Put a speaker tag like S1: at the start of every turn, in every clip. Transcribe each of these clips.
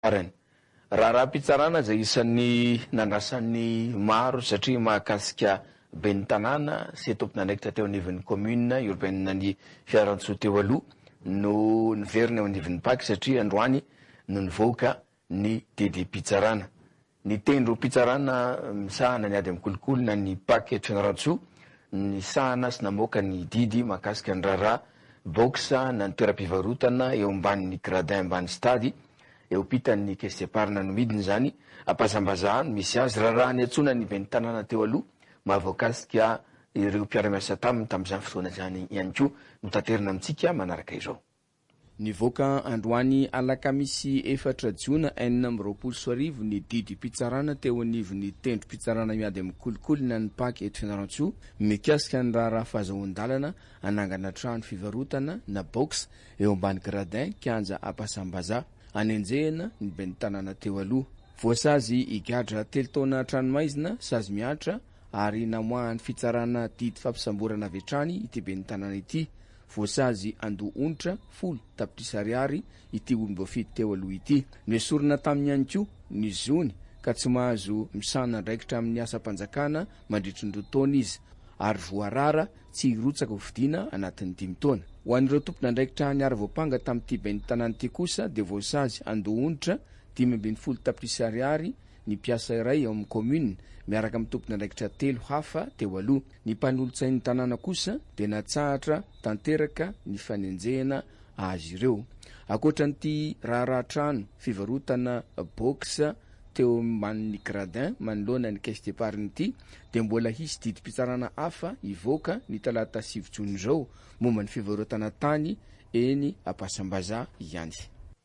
S1: arany. Raha-pitsarana zay isan'ny nandrasan'ny maro satria mahakasika ben'ny tanàna sy tompon'andraikitra teo anivon'ny commune urbaine ny Fiaratsoa teo aloha no niverina ao anivon'ny Paky satria androany no nivoaka ny didim-pitsarana. Ny tendro pitsarana misahana ny ady amin'ny kolokolo na ny Paky eto Fianarantsoa ny sahana sy namoaka ny didy mahakasika ny raharaha boxa na ny toeram-pivarotana eo ambanin'ny gradin ambany stady eo pitan'ny kesteparina no midiny zany ampazambazaha misy azy raharaha ny atsona ny ben'ny tanàna teo aloha mahavoakasika ireo mpiara-miasa tamin'izany fotoana zany ihany koa no tanterina amintsika manaraka izao.
S2: Nivoaka androany alakamisy 4 Jiona 2024 ny didy pitsarana teo anivon'ny tendro pitsarana miady amin'ny kolokolona ny Paky eto Fianarantsoa mikasika ny raharaha fahazoan-dalana anangana trano fivarotana na box eo ambany gradin kianja ampasambazaha anenjehana ny ben'ny tanàna teo aloha. Voasazy igadra 3 taona tranomaizina sazy miatra ary namoahany fitsarana didy fampisamborana avy hatrany ity ben'ny tanàna ity. Voasazy andoha onitra 10 tapitrisa ariary ity olom-boafidy teo aloha ity. Niesorina tamin'ny ihany koa ny zony ka tsy mahazo misana andraikitra amin'ny asa-panjakana mandritry ny roa taona izy ary voarara tsy hirotsaka hovidiana anatin'ny 5 taona. Ho an'ireo tompon'andraikitra niara voapanga tamin'ity ben'ny tanàna ity kosa dia voasazy andoha onitra 5.10 tapitrisa ariary ny mpiasa iray ao amin'ny commune miaraka amin'ny tompon'andraikitra 3 hafa teo aloha. Ny mpanolotsain'ny tanàna kosa dia natsahatra tanteraka ny fanenjehana azy ireo. Ankoatran'ity raharaha-trano fivarotana boxa teo ambany gradin manoloana ny caisse d'épargne ity dia mbola hisy didy pitsarana hafa ivoaka ny talata 7 Jona izao momba ny fivarotana tany eny Ampasambazaha ihany.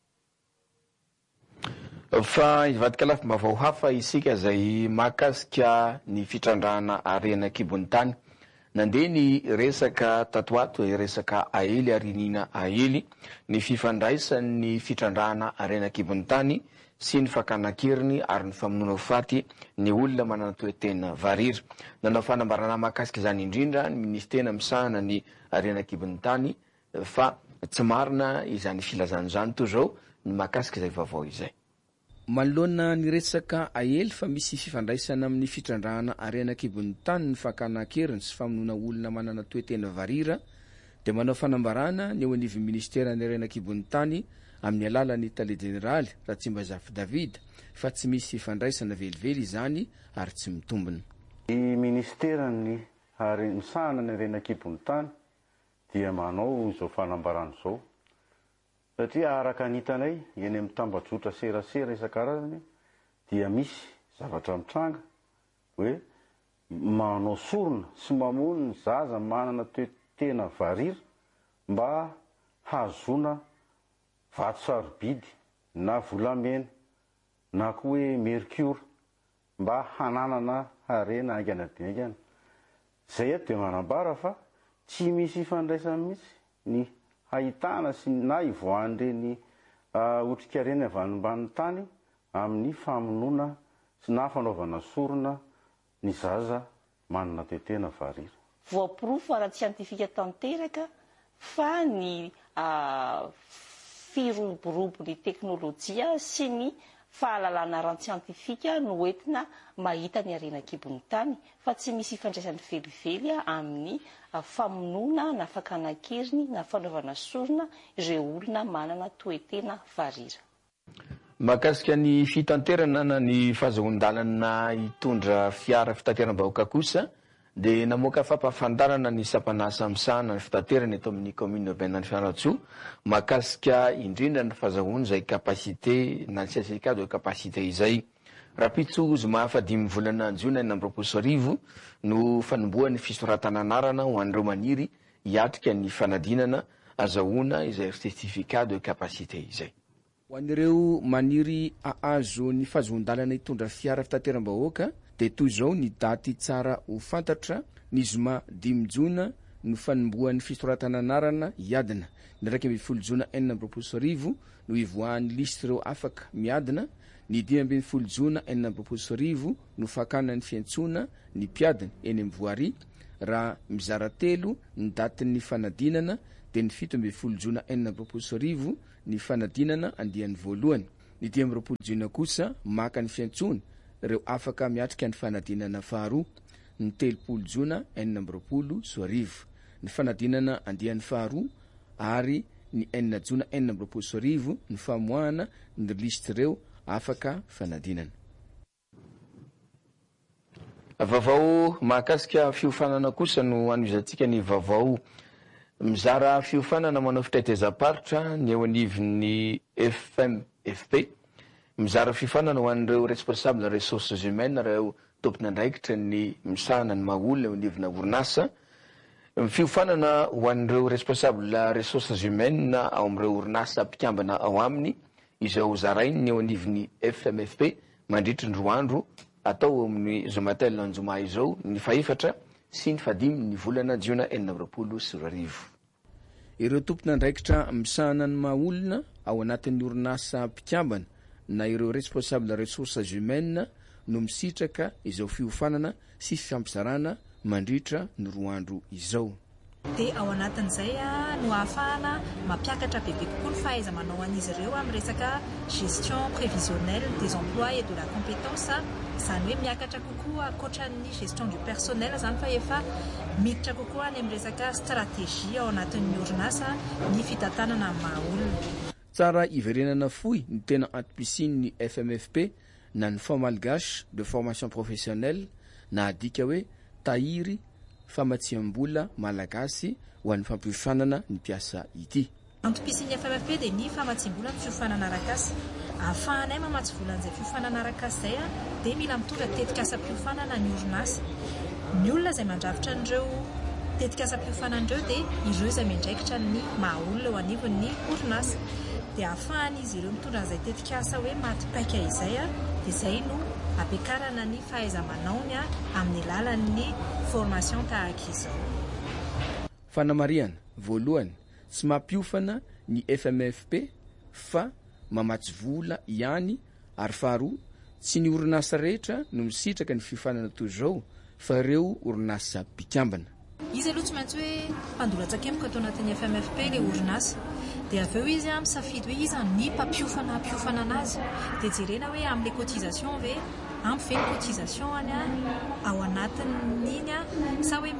S1: Fa ivadika lafim-baovao hafa isika zay mahakasika ny fitrandrahana arena kibon'ny tany. Nandeha ny resaka tatoato resaka aely arinina aely ny fifandraisan'ny fitrandrahana arena kibon'ny tany sy ny fakanakeriny ary ny famonoana faty ny olona manana toe-tena varira. Nanao fanambarana mahakasika izany indrindra ny ministera misahana ny arena kibon'ny tany fa tsy marina izany filazana izany toy izao ny mahakasika izay vaovao izay.
S2: Manoloana ny resaka aely fa misy fifandraisana amin'ny fitrandrahana arena kibon'ny tany ny fakanakeriny sy famonoana olona manana toe-tena varira dia manao fanambarana ny eo anivon'ny ministera ny arena kibon'ny tany amin'ny alalan'ny tale jeneraly Ratsimbazafa David fa tsy misy fifandraisana velively izany ary tsy mitombina.
S3: Ny ministera ny misahana ny arena kibon'ny tany dia manao izao fanambarana izao satria araka ny hitanay eny amin'ny tambajotra serasera isan-karazany dia misy zavatra mitranga hoe manao sorona sy mamono ny zaza manana toe-tena varira mba hazona vato sarobidy na volamena na koa hoe mercure mba hananana arena ainganadiaingana. Zay eto dia manambara fa tsy misy ifandraisana mihitsy ny hahitana sy na ivoan'ireny otrikareny avy ambany tany amin'ny famonoana sy na fanaovana sorona ny zaza manana toe-tena varira.
S4: Voaporofo ara-tsiantifika tanteraka fa ny firoborobo ny teknôlôjia sy ny fahalalana ara-tsiantifika no entina mahita ny arena kibon'ny tany fa tsy misy ifandraisany velively amin'ny famonoana na fakanakeriny na fanaovana sorona ireo olona manana toe-tena varira.
S1: Mahakasika ny fitanterana na ny fahazoan-dalana hitondra fiara fitateram-bahoaka kosa dia namoaka fampafantarana ny sapanasa misahana ny fitaterana eto amin'ny commune urbaine ny Fianarantsoa mahakasika indrindra ny fahazahoana izay kapasite na ny certificat de kapasite izay. Rapitso zoma 5 volana Jiona 2024 no fanombohan'ny fisoratana anarana ho an'ireo maniry hiatrika ny fanadinana azahoana izay certificat de kapasite izay.
S2: Ho an'ireo maniry ahazo ny fahazoan-dalana hitondra fiara fitateram-bahoaka dia toy izao ny daty tsara ho fantatra ny zoma 5 Jiona no fanombohan'ny fisoratana anarana hiadina ny 12 Jiona 2024 no ivoahan'ny listy ireo afaka miadina. Ny 12 Jiona 2024 no fakana ny fiantsona ny mpiadina eny amin'ny Voaria raha mizara 3 ny datin'ny fanadinana dia ny 17 Jiona 2024 ny fanadinana andian'ny voalohany. Ny 10 Jona kosa maka ny fiantsony ireo afaka miatrika ny fanadinana faharoa. Ny 3 Jona 4 ny fanadinana andian'ny faharoa ary ny 4 Jona 4 ny famoahana ny lista ireo afaka fanadinana.
S1: Vaovao mahakasika fiofanana kosa no anizantsika ny vaovao mizara fiofanana manao fitaitezam-paritra ny eo anivon'ny FMFP. Mizara fiofanana ho an'ireo responsable ressources humaines ireo tompona andraikitra ny misahana ny maolona eo anivona orinasa. Fiofanana ho an'ireo responsable ressources humaines ao amin'ireo orinasa mpikambana ao aminy izao zarainy ny eo anivon'ny FMFP mandritra ny 2 andro atao amin'ny Zomatel Lanjoma izao ny faefatra sy ny 5 ny volana Jiona 2024.
S2: Ireo tompona andraikitra misahana ny maolona ao anatin'ny orinasa mpikambana na ireo responsable ressources humaines no misitraka izao fiofanana sy fiampizarana mandritra ny 2 andro izao.
S5: Dia ao anatin'izay no ahafahana mampiakatra bebe kokoa ny fahaiza-manao an'izy ireo amin'ny resaka gestion prévisionnelle des emplois et de la compétence. Izany hoe miakatra kokoa ankoatran'ny gestion du personnel zany fa efa miditra kokoa any amin'ny resaka stratégie ao anatin'ny orinasa ny fitantanana maolona.
S2: Tsara iverenana fohy ny tena antom-pisian'ny FMFP na ny Fonds malgache de formation professionnelle na adika hoe tahiry famatsiam-bola malagasy ho an'ny fampiofanana ny mpiasa ity.
S5: Antom-pisian'ny FMFP dia ny famatsiam-bola ny fiofanana arak'asa. Ahafahanay mamatsy vola an'izay fiofanana arak'asa izay dia mila mitondra tetikasa-piofanana ny orinasa. Ny olona izay mandravitra an'ireo tetikasa-piofanan'ireo dia ireo izay miandraikitra ny maha-olona eo anivon'ny orinasa. Dia ahafahan'izy ireo mitondra an'izay tetikasa hoe maty-paika izay dia izay no ampiakarana ny fahaiza-manaony amin'ny alalan'ny formation tahaka izao.
S2: Fanamariana voalohany tsy mampiofana ny FMFP fa mamatsy vola ihany ary faharoa tsy ny orinasa rehetra no misitraka ny fiofanana toy izao fa ireo orinasa mpikambana.
S5: Izy aloha tsy maintsy hoe mpandolatsakemboka atao anatin'ny FMFP ilay orinasa. Dia avy eo izy misafidy hoe iza ny mpampiofana anazy dia jerena hoe amin'ilay cotisation ve ampy ve ny cotisation any ao anatin'iny sa hoe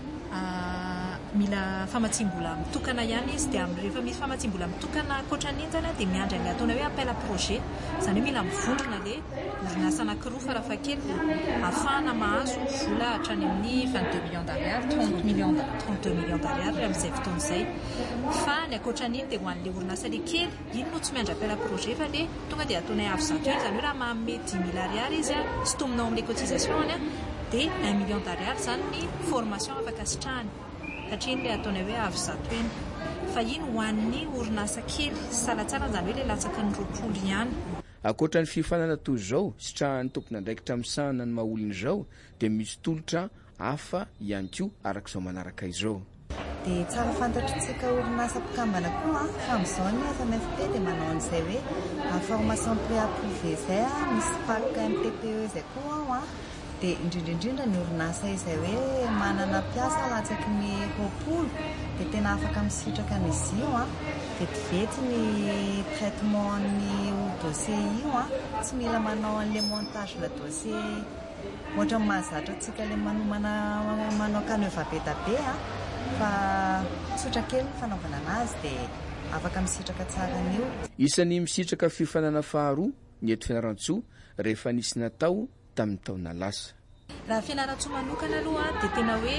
S5: mila famatsiam-bola mitokana ihany izy dia rehefa misy famatsiam-bola mitokana ankoatran'iny zany dia miandry an'ilay ataona hoe appel à projet izany hoe mila mivondrona ilay orinasa anankiroa farafahakeliny ahafahana mahazo vola hatrany amin'ny 22 millions d'ariary 32 millions d'ariary amin'izay fotoan'izay. Fa ny ankoatran'iny dia ho an'ilay orinasa ilay kely iny no tsy miandry appel à projet fa dia tonga dia ataonay avy zato iny izany hoe raha manome 10 000 ariary izy sotominao amin'ilay cotisation dia 1 million d'ariary zany ny formation afaka sitrahany. Satria iny ilay ataonay hoe avy zato eny. Fa iny ho an'ny orinasa kely salatsara izany hoe ilay latsaky ny 20 ihany.
S2: Ankoatra ny fiofanana toy izao sitrahan'ny tompona andraikitra misahana ny maha-olona izao dia misy tolotra hafa ihany koa arak'izao manaraka izao.
S6: Dia tsara fantatritsika orinasa mpikambana koa fa amin'izao ny FMFP dia manao an'izay hoe formation pré-approuvé izay misy PAC MTPE izay koa ao dia indrindraindrindra ny orinasa izay hoe manana mpiasa latsaky ny 20 dia tena afaka misitraka an'izy io dia tivety ny traitement ny dossier io tsy mila manao an'ilay montage la dossier ohatra mahazatra antsika ilay manao canevas be da be fa tsotra kely ny fanaovana anazy dia afaka misitraka tsara an'io.
S2: Isan'ny misitraka fiofanana faharoa ny eto Fianarantsoa rehefa nisy natao tamin'ny taona lasa.
S5: Raha Fianarantsoa manokana aloha dia tena hoe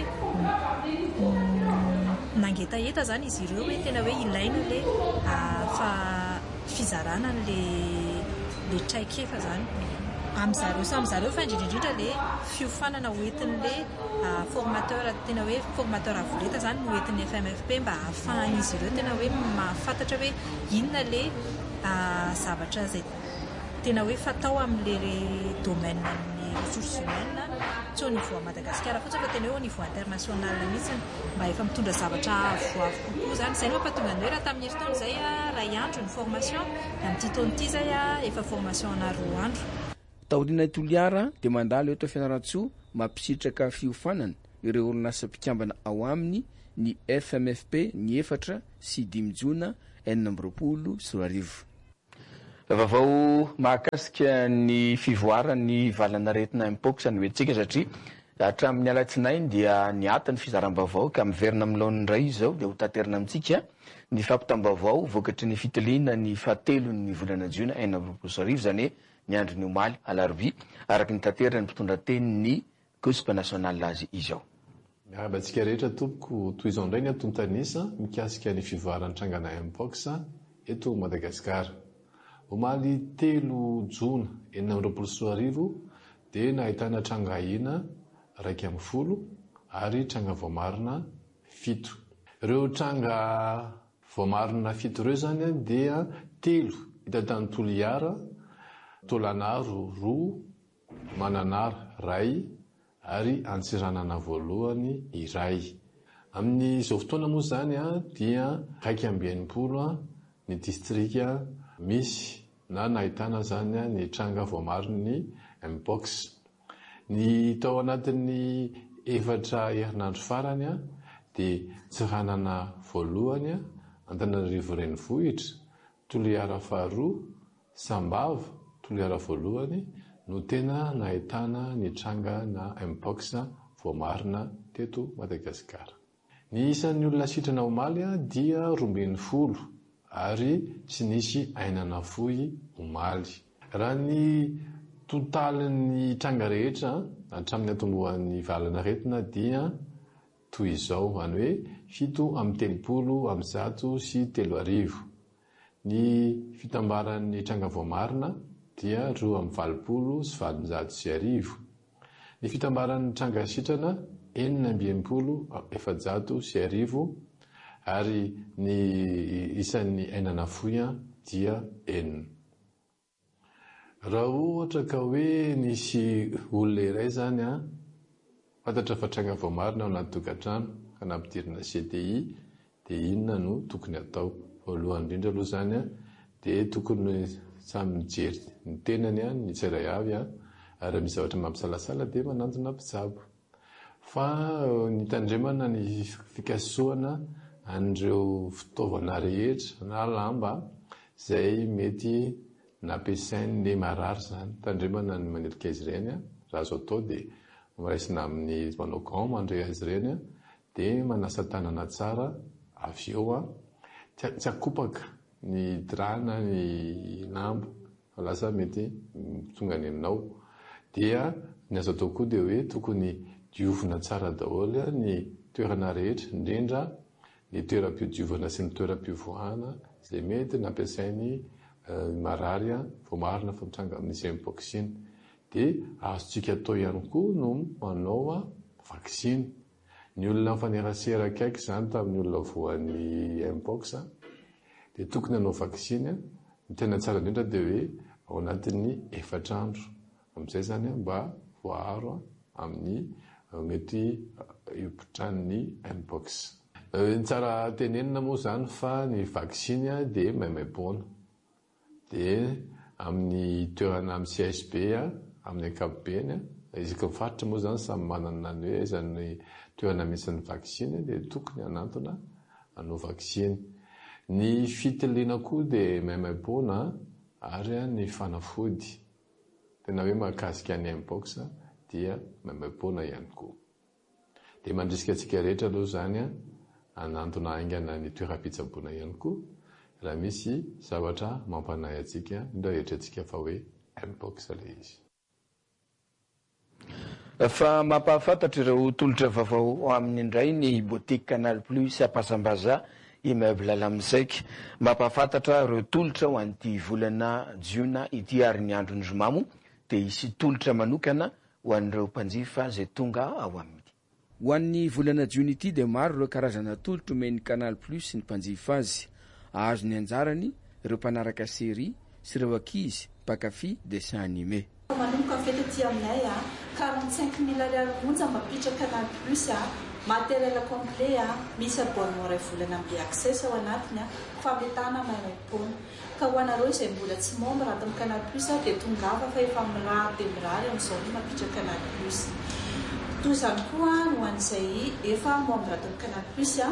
S5: nangetaheta zany izy ireo hoe tena hoe ilaina ilay fizarana an'ilay traikefa zany amin'izareo sam'izareo fa indrindraindrindra ilay fiofanana hoentin'ilay formateur tena hoe formateur avoleta zany no hoentin'ny FMFP mba ahafahan'izy ireo tena hoe mahafantatra hoe inona ilay zavatra izay tena hoe fatao amin'ilay domaine ny ressources humaines tsy au niveau à Madagascar fotsiny fa tena hoe au niveau international mihitsy mba efa mitondra zavatra avoavo kokoa zany. Izay no mampatonga ny hoe raha tamin'ny herintaona izay ray andro ny formation amin'ity taona ity izay efa formation ana 2 andro.
S2: Taorina Toliara dia mandalo eto Fianarantsoa mampisitraka fiofanana ireo orinasa mpikambana ao aminy ny FMFP ny 4 sy 5 Jona 2024.
S1: Vaovao mahakasika ny fivoarany valanaretina mpox ny oetsika satria hatramin'ny alatsinainy dia niata ny fizaram-baovao ka miverina amin'ny laon'ny iray izao dia ho tanterina amintsika ny fampitam-baovao vokatry ny fitiliana ny fahatelon'ny volana jiona 2024 zany ny andro ny omaly alarobia araky ny tanterana ny mpitondra tenyny COSP national azy izao.
S7: Miarabantsika rehetra tompoko toy izao indray ny atontanisa mikasika ny fivoarany trangana mpox eto Madagasikara. Omaly 3 Jona 2024 dia nahitana trangahina 110 ary tranga voamarina 7. Ireo tranga voamarina 7 ireo zany dia 3 hita tany Toliara, Tolanaro 2, Mananara 1 ary Antsiranana voalohany 1. Amin'izao fotoana moa zany dia 180 ny distrika misy na nahitana zany ny tranga voamariny mpox. Ny tao anatin'ny 4 herinandro farany dia Tsiranana voalohany, Antananarivo renivohitra, Toliara faharoa, Sambava, Toliara voalohany no tena nahitana ny tranga na mpox voamarina teto Madagasikara. Ny isan'ny olona sitrana omaly dia 20 ary tsy nisy ainana fohy omaly. Raha ny totalin'ny tranga rehetra hatramin'ny atombohan'ny valana retina dia toy izao, any hoe 7/30 ny fitambaran'ny tranga voamarina dia 2/40 ny fitambaran'ny tranga sitrana 4/7 ary ny isan'ny ainana fohy dia 4. Raha ohatra ka hoe nisy olona iray zany fantatra fa tranga voamarina ao anaty tokantrano ka nampidirina CTI dia inona no tokony atao? Voalohany indrindra aloha zany dia tokony samy mijery ny tenany ny tsirairay avy ary misy zavatra mampisalasala dia manantona mpitsabo. Fa ny tandremana ny fikasoana an'ireo fitaovana rehetra na lamba izay mety nampiasain'ny marary zany. Tandremana ny manerika izy ireny raha azo atao dia miraisina amin'ny manao gant mandray azy ireny dia manasa tanana tsara avy eo tsy akopaka ny drana ny lamba fa lasa mety tonga ny aminao. Dia ny azo atao koa dia hoe tokony diovina tsara daholo ny toerana rehetra, indrindra ny toeram-pidiovana sy ny toeram-pivoahana izay mety nampiasain'ny marary voamarina fa mitranga amin'izay mpox. Dia azontsika atao ihany koa no manao vaksiny. Ny olona mifanerasera akaiky zany tamin'ny olona voan'ny mpox dia tokony hanao vaksiny. Ny tena tsara indrindra dia hoe ao anatin'ny 4 andro. Amin'izay zany mba voaharo amin'ny mety hipotran'ny mpox. Ny tsara tenenina moa zany fa ny vaksiny dia maimaimpoana. Dia amin'ny toerana amin'ny CSB amin'ny ankapobeny isaka mifaritra moa zany samy manana ny hoe izany toerana misy ny vaksiny dia tokony hanantona hanao vaksiny. Ny fitiliana koa dia maimaimpoana ary ny fanafody. Tena hoe mahakasika ny mpox dia maimaimpoana ihany koa. Dia mandrisika antsika rehetra aloha zany hanantona aingana ny toeram-pitsaboana ihany koa raha misy zavatra mampanahy antsika indrehetra antsika fa hoe mpox ilay izy.
S1: Fa mampahafantatra ireo tolotra vaovao amin'ny indray ny boutique Canal Plus Ampasambaza immeuble Lamsaika. Mampahafantatra ireo tolotra ho an'ity volana jiona ity ary ny andron'ny zomamo dia hisy tolotra manokana ho an'ireo mpanjifa izay tonga ao aminy.
S2: Ho an'ny volana jiona ity dia maro ireo karazana tolotra omeny Canal Plus ny mpanjifa azy. Azo ny anjarany ireo mpanaraka série sy ireo ankizy mpakafy dessin animé.
S8: Manomboka fety aminay 45 000 monja mampitra Canal Plus matériel complet misy abonnement ray volana be access ao anatiny fametana maimaimpoana. Ka ho anareo izay mbola tsy membre ato amin'ny Canal Plus dia tongava fa efa mirary dia mirary amin'izao ny mampitra Canal Plus. Toy izany koa no an'izay efa membre ato amin'ny Canal Plus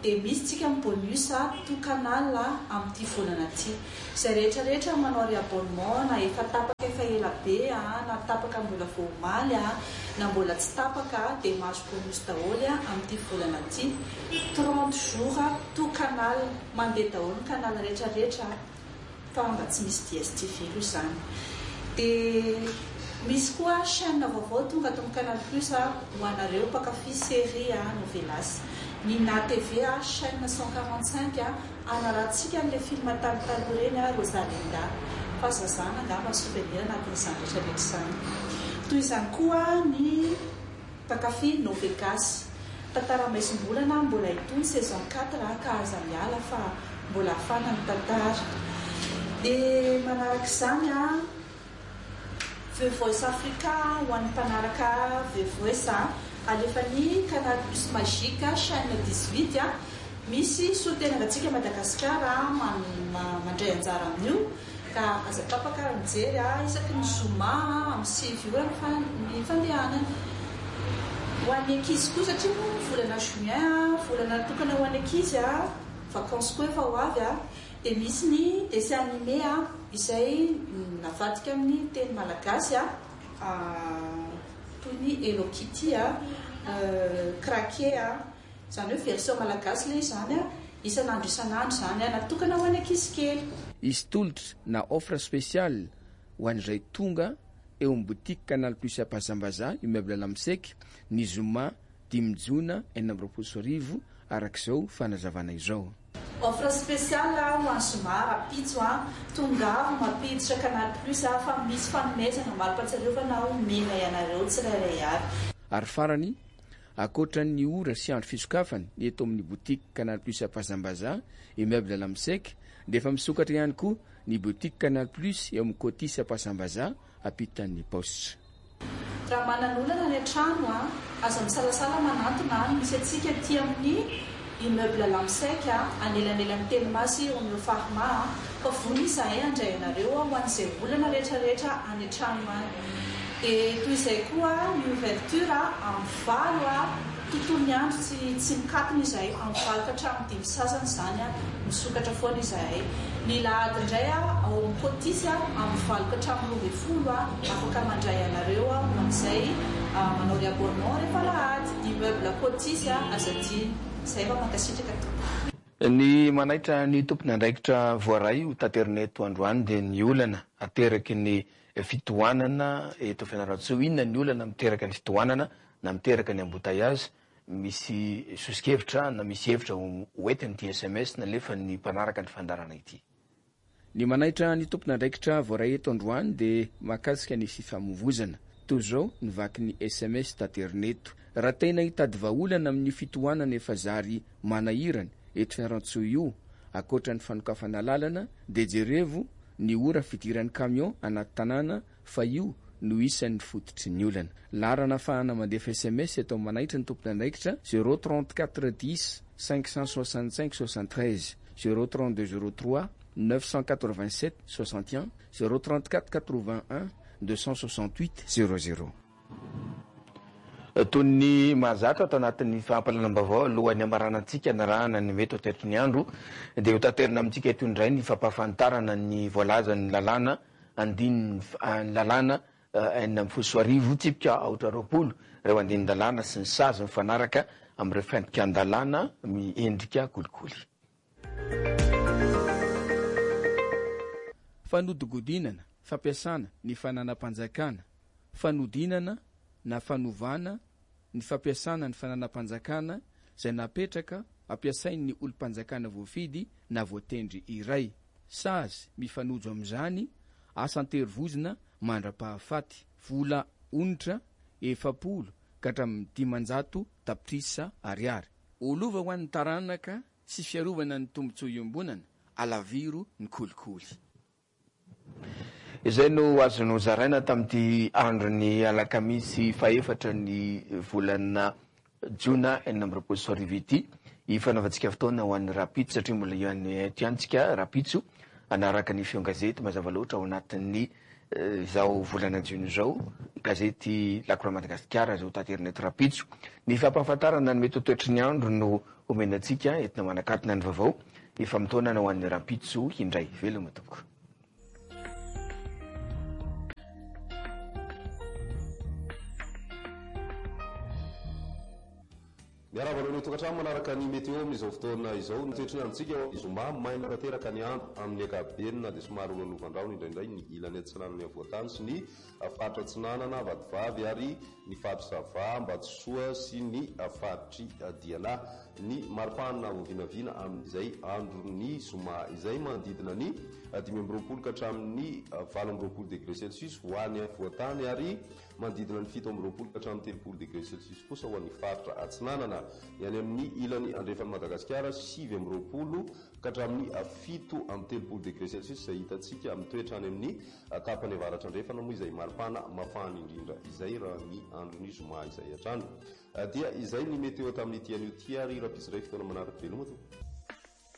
S8: dia misy tsika amin'ny bonus tokanal amin'ity volana ty izay rehetrarehetra manao ry abonnement na efa tapaka efa ela be na tapaka mbola voamaly na mbola tsy tapaka dia mahazo bonus daholo amin'ity volana ty 30 jours tokanal mandeha daholo ny kanal rehetrarehetra fa mba tsy misy DSTV io izany. Dia misy koa chaîne vaovao tonga ato amin'ny Canal Plus ho anareo mpakafy série novelas. Nina TV chaîne 145 anarantsika an'ilay film talotalo reny Rosalinda fa zazana angamba souvenir anatin'izany rehetrarehetra izany. Toy izany koa ny mpakafy Novegas. Tantara maisombolana mbola hitony saison 4 ka aza miala fa mbola afana ny tantara. Dia manaraka izany The Voice Africa ho an'ny mpanaraka The Voice alefa ny Canal Plus Magique chaîne 18 misy sotenangatsika Madagasikara mandray anjara amin'io ka aza tapaka mijery isaky ny zoma amin'ny 6 ora ny fandehanany. Ho an'ny ankizy koa satria volana juin volana natokana ho an'ny ankizy vacances koa efa ho avy dia misy ny dessin animé izay navadika amin'ny teny malagasy toy ny Hello Kitty Craquet izany hoe version malagasy ilay izany isan'andro isan'andro izany natokana ho an'ny ankizy kely.
S2: Izy tolotra na offre spéciale ho an'izay tonga eo amin'ny boutique Canal Plus Pazambaza immeuble Lamsek ny zoma 10 jona 2024 arak'izao fanazavana izao.
S8: Offre spéciale ho an'ny zoma rapitso tongavo mapiditra Canal Plus fa misy fanomezana maro-pahatsiarovana ho mena ianareo tsirairay avy.
S2: Ary farany akoatra ny ora sy andro fisokafany ny eto amin'ny boutique Canal Plus Pazambaza immeuble Lamsek dia efa misokatra ihany koa ny boutique Canal Plus eo amin'ny Cotis Pazambaza apitan'ny poste.
S8: Raha mananolana ny trano aza misalasala manantona misy atsika ty amin'ny immeuble Lamsek anelanelan'ny Telemasy Union Pharma fa vony izahay andray anareo ho an'izay volana rehetrarehetra any trano any. Dia toy izay koa ny ouverture amin'ny valo tontolo ny andro tsy mikatona izahay amin'ny valo ka hatramin'ny 5 sasany izany misokatra foana izahay. Ny lahady indray ao amin'ny Cotis amin'ny valo ka hatramin'ny 20 afaka mandray anareo ho an'izay manao ry abonnement rehefa lahady. Immeuble Cotis azadiny izay fa mankasitraka tompoko.
S1: Ny manaitra ny tompony andraikitra voaray ho taterinay eto androany dia ny olana ateraky ny fitohanana eto Fianarantsoa. Inona ny olana miteraka ny fitohanana na miteraka ny embouteillage, misy sosikevitra na misy hevitra hoentiny ty SMS na lefa ny mpanaraka ny fandarana ity.
S2: Ny manaitra ny tompony andraikitra voaray eto androany dia mahakasika ny fifamovozana. Toy izao nivaky ny SMS taterneto. Raha tena hitady vahaolana amin'ny fitohanana efa zary manahirana eto Fianarantsoa io akoatra ny fanokafana lalana dia jerevo ny ora fidiran'ny camion anaty tanàna fa io no isan'ny fototry ny olana. Larana ahafahana mandefa SMS eto manaitra ny tompony andraikitra 034 10 565 73 032 03 987 61 034 81 268 00.
S1: Toy ny mahazatra ato anatin'ny fahampalanam-baovao alohan'ny amaranantsika narahana ny mety hotetry ny andro dia ho taterina amintsika eto indray ny fampahafantarana ny voalazan'ny lalàna andiny ny lalàna 4 tsipika 4 ireo andiny lalàna sy ny sazy mifanaraka amin'ireo fiantika an-dalàna miendrika kolikoly.
S2: Fanodigodinana, fampiasana ny fananam-panjakana, fanodinana na fanovana ny fampiasana ny fananam-panjakana izay napetraka ampiasain'ny olo-panjakana voafidy na voatendry iray. Sazy mifanojo amin'izany asan-terivozina mandra-pahafaty vola onitra 700 ka hatramin'ny 500 tapitrisa ariary. Olova ho an'ny taranaka sy fiarovana ny tombotsoa iombonana alaviro ny kolikoly.
S1: Izay no azonao zaraina tamin'ity androny alakamisy faefatra ny volana jona 2024 ity ifanaovantsika fotoana ho an'ny rapitso satria mbola tiantsika rapitso anaraka ny fiongazety mazava loatra ao anatin'ny izao volana jona izao gazety La Croix Madagasikara zao taterina Rapitso. Ny fampahafantarana ny mety toetry ny andro no omenantsika entina manakatona ny vaovao efa mitaonana ho an'ny Rapitso indray veloma tompoko.
S9: Miarabanao tokantrano manaraka ny météo amin'izao fotoana izao ny toetriny amintsika zoma maina tanteraka ny andro amin'ny ankapobeny na dia somary olanovan-drano indraindray ny ilany atsinanany avoatany sy ny faritra atsinanana vatovavy ary ny faritra sava Mbatsoa sy ny faritry Diana ny maripana vovinavina amin'izay androny zoma izay manodidina ny 5 ka hatramin'ny 20 degré celsius ho any avoatany ary manodidina ny 7 ka hatramin'ny 3 degré celsius kosa ho an'ny faritra atsinanana. Ny any amin'ny ilany andrefan'ny Madagasikara 20 ka hatramin'ny 7 degré celsius izay hitantsika amin'ny toetra any amin'ny tapany avaratra andrefana moa izay maripana mafana indrindra izay raha ny androny zoma izay hatrany dia izay ny météo tamin'ny tian'io tia ary rapitsiray fotoana manaraka veloma toa.